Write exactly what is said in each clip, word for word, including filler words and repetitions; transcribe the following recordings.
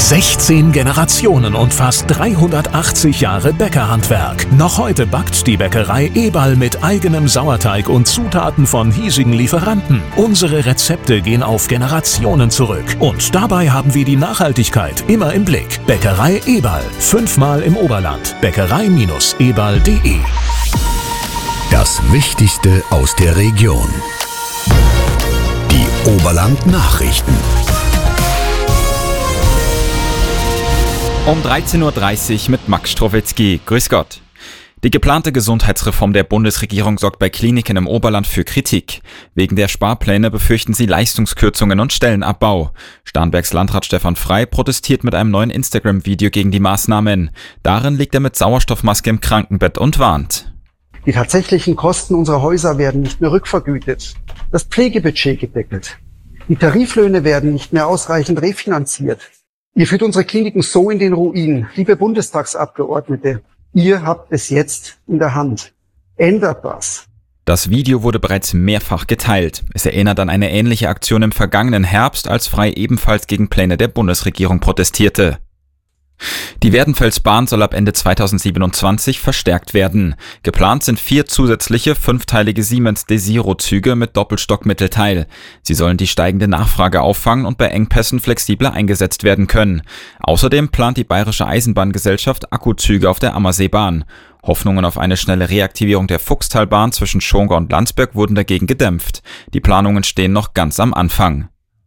sechzehn Generationen und fast dreihundertachtzig Jahre Bäckerhandwerk. Noch heute backt die Bäckerei Eberl mit eigenem Sauerteig und Zutaten von hiesigen Lieferanten. Unsere Rezepte gehen auf Generationen zurück. Und dabei haben wir die Nachhaltigkeit immer im Blick. Bäckerei Eberl. Fünfmal im Oberland. Bäckerei Eberl punkt de. Das Wichtigste aus der Region. Die Oberland-Nachrichten. Um dreizehn Uhr dreißig mit Max Strowitzki. Grüß Gott. Die geplante Gesundheitsreform der Bundesregierung sorgt bei Kliniken im Oberland für Kritik. Wegen der Sparpläne befürchten sie Leistungskürzungen und Stellenabbau. Starnbergs Landrat Stefan Frey protestiert mit einem neuen Instagram-Video gegen die Maßnahmen. Darin liegt er mit Sauerstoffmaske im Krankenbett und warnt. Die tatsächlichen Kosten unserer Häuser werden nicht mehr rückvergütet. Das Pflegebudget gedeckelt. Die Tariflöhne werden nicht mehr ausreichend refinanziert. Ihr führt unsere Kliniken so in den Ruin. Liebe Bundestagsabgeordnete, ihr habt es jetzt in der Hand. Ändert was. Das Video wurde bereits mehrfach geteilt. Es erinnert an eine ähnliche Aktion im vergangenen Herbst, als Frey ebenfalls gegen Pläne der Bundesregierung protestierte. Die Werdenfelsbahn soll ab Ende zweitausendsiebenundzwanzig verstärkt werden. Geplant sind vier zusätzliche fünfteilige Siemens Desiro-Züge mit Doppelstockmittelteil. Sie sollen die steigende Nachfrage auffangen und bei Engpässen flexibler eingesetzt werden können. Außerdem plant die Bayerische Eisenbahngesellschaft Akkuzüge auf der Ammerseebahn. Hoffnungen auf eine schnelle Reaktivierung der Fuchstalbahn zwischen Schongau und Landsberg wurden dagegen gedämpft. Die Planungen stehen noch ganz am Anfang.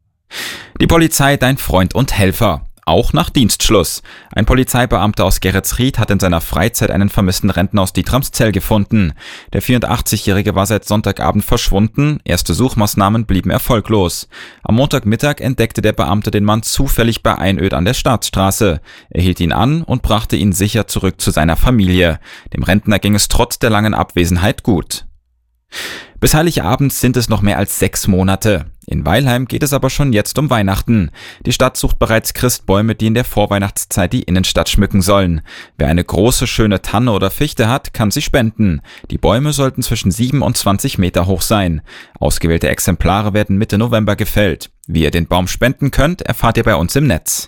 Die Polizei, dein Freund und Helfer. Auch nach Dienstschluss. Ein Polizeibeamter aus Geretsried hat in seiner Freizeit einen vermissten Rentner aus Dietramszell gefunden. Der vierundachtzigjährige war seit Sonntagabend verschwunden, erste Suchmaßnahmen blieben erfolglos. Am Montagmittag entdeckte der Beamte den Mann zufällig bei Einöd an der Staatsstraße. Er hielt ihn an und brachte ihn sicher zurück zu seiner Familie. Dem Rentner ging es trotz der langen Abwesenheit gut. Bis Heiligabend sind es noch mehr als sechs Monate. In Weilheim geht es aber schon jetzt um Weihnachten. Die Stadt sucht bereits Christbäume, die in der Vorweihnachtszeit die Innenstadt schmücken sollen. Wer eine große, schöne Tanne oder Fichte hat, kann sie spenden. Die Bäume sollten zwischen sieben und zwanzig Meter hoch sein. Ausgewählte Exemplare werden Mitte November gefällt. Wie ihr den Baum spenden könnt, erfahrt ihr bei uns im Netz.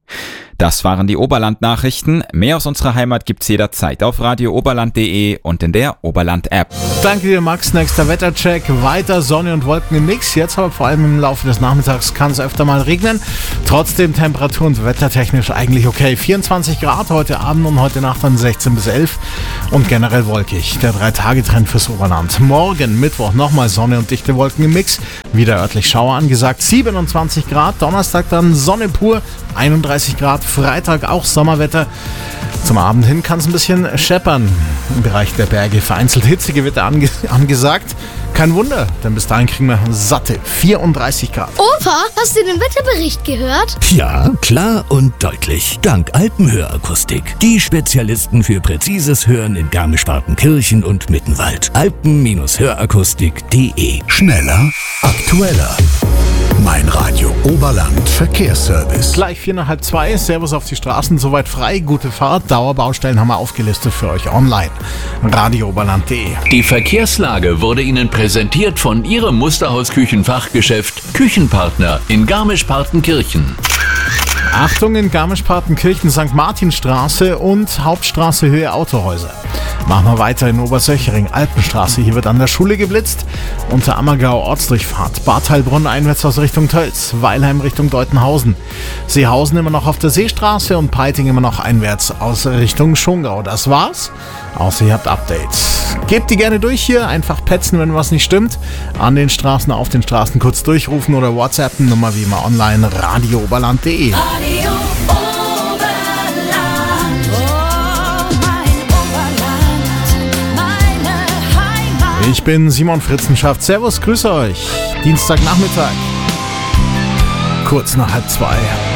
Das waren die Oberland-Nachrichten. Mehr aus unserer Heimat gibt's jederzeit auf radio oberland punkt de und in der Oberland-App. Danke dir, Max. Nächster Wettercheck. Weiter Sonne und Wolken im Mix. Jetzt aber vor allem im Laufe des Nachmittags kann es öfter mal regnen. Trotzdem Temperatur- und wettertechnisch eigentlich okay. vierundzwanzig Grad heute Abend und heute Nacht dann sechzehn bis elf und generell wolkig. Der Drei-Tage-Trend fürs Oberland. Morgen Mittwoch nochmal Sonne und dichte Wolken im Mix. Wieder örtlich Schauer angesagt. siebenundzwanzig Grad. Donnerstag dann Sonne pur. einunddreißig Grad. Freitag auch Sommerwetter. Zum Abend hin kann es ein bisschen scheppern. Im Bereich der Berge vereinzelt Hitzegewitter ange- angesagt. Kein Wunder, denn bis dahin kriegen wir satte vierunddreißig Grad. Opa, hast du den Wetterbericht gehört? Ja, klar und deutlich. Dank Alpenhörakustik. Die Spezialisten für präzises Hören in Garmisch-Partenkirchen und Mittenwald. alpen Hörakustik punkt de. Schneller, aktueller. Mein Radio Oberland Verkehrsservice. Gleich vier nach halb zwei. Servus auf die Straßen. Soweit frei. Gute Fahrt. Dauerbaustellen haben wir aufgelistet für euch online. radio oberland punkt de. Die Verkehrslage wurde Ihnen präsentiert von Ihrem Musterhaus-Küchenfachgeschäft Küchenpartner in Garmisch-Partenkirchen. Achtung, in Garmisch-Partenkirchen, Sankt Martinstraße und Hauptstraße Höhe Autohäuser. Machen wir weiter in Obersöchring, Alpenstraße. Hier wird an der Schule geblitzt. Unter Ammergau Ortsdurchfahrt. Bad Heilbrunn einwärts aus Richtung Tölz. Weilheim Richtung Deutenhausen. Seehausen immer noch auf der Seestraße und Peiting immer noch einwärts aus Richtung Schongau. Das war's. Außer ihr habt Updates. Gebt die gerne durch hier. Einfach petzen, wenn was nicht stimmt. An den Straßen, auf den Straßen kurz durchrufen oder WhatsAppen. Nummer wie immer online. radio oberland punkt de. Radio Oberland, oh mein Oberland, meine Heimat. Ich bin Simon Fritzenschaft. Servus, grüße euch. Dienstagnachmittag. Kurz nach halb zwei.